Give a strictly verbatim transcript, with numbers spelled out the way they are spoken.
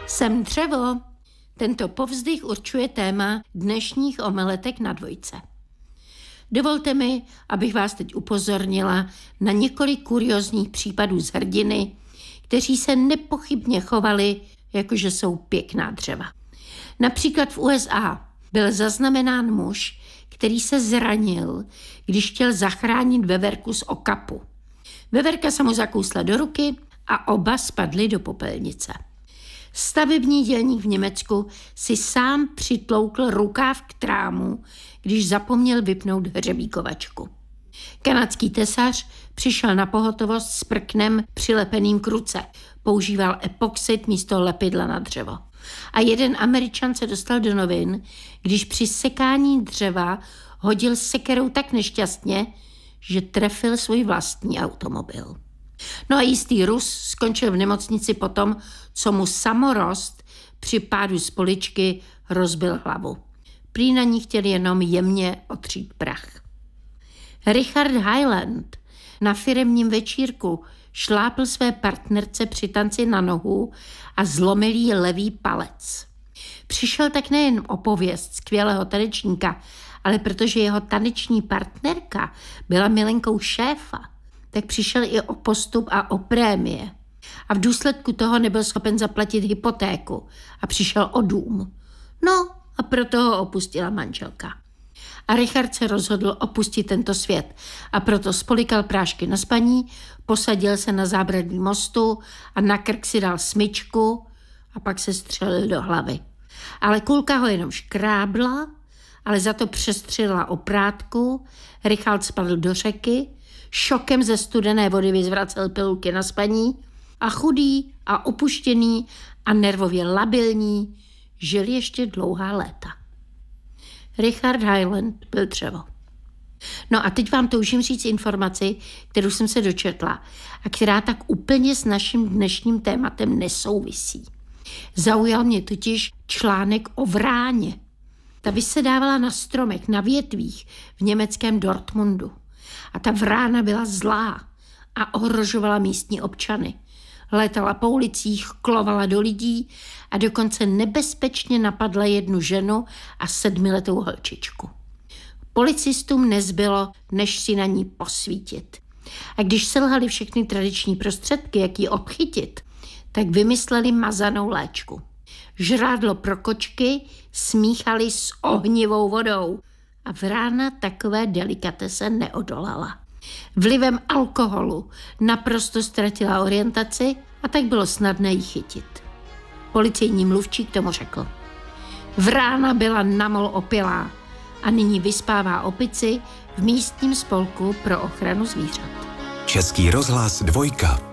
Jsem dřevo. Tento povzdych určuje téma dnešních omeletek na dvojce. Dovolte mi, abych vás teď upozornila na několik kuriózních případů z hrdiny, kteří se nepochybně chovali, jakože jsou pěkná dřeva. Například v U S A byl zaznamenán muž, který se zranil, když chtěl zachránit veverku z okapu. Veverka se mu zakousla do ruky a oba spadli do popelnice. Stavební dělník v Německu si sám přitloukl rukáv k trámu, když zapomněl vypnout hřebíkovačku. Kanadský tesař přišel na pohotovost s prknem přilepeným k ruce. Používal epoxid místo lepidla na dřevo. A jeden Američan se dostal do novin, když při sekání dřeva hodil sekerou tak nešťastně, že trefil svůj vlastní automobil. No a jistý Rus skončil v nemocnici potom, co mu samorost při pádu z poličky rozbil hlavu. Prý na ní chtěl jenom jemně otřít prach. Richard Hyland na firemním večírku šlápl své partnerce při tanci na nohu a zlomil jí levý palec. Přišel tak nejen o pověst skvělého tanečníka, ale protože jeho taneční partnerka byla milenkou šéfa, tak přišel i o postup a o prémie. A v důsledku toho nebyl schopen zaplatit hypotéku a přišel o dům. No a proto ho opustila manželka. A Richard se rozhodl opustit tento svět a proto spolikal prášky na spaní, posadil se na zábradlí mostu a na krk si dal smyčku a pak se střelil do hlavy. Ale kulka ho jenom škrábla, ale za to přestřelila oprátku, Richard spadl do řeky, šokem ze studené vody vyzvracel pilulky na spaní a chudý a opuštěný a nervově labilní žil ještě dlouhá léta. Richard Hyland byl dřevo. No a teď vám toužím říct informaci, kterou jsem se dočetla a která tak úplně s naším dnešním tématem nesouvisí. Zaujal mě totiž článek o vráně. Ta vysedávala na stromech, na větvích v německém Dortmundu. A ta vrána byla zlá a ohrožovala místní občany. Létala po ulicích, klovala do lidí a dokonce nebezpečně napadla jednu ženu a sedmiletou holčičku. Policistům nezbylo, než si na ní posvítit. A když selhali všechny tradiční prostředky, jak ji obchytit, tak vymysleli mazanou léčku. Žrádlo pro kočky smíchali s ohnivou vodou a vrána takové delikatese neodolala. Vlivem alkoholu naprosto ztratila orientaci a tak bylo snadné ji chytit. Policejní mluvčí k tomu řekl: vrána byla namol opilá a nyní vyspává opici v místním spolku pro ochranu zvířat. Český rozhlas dvojka.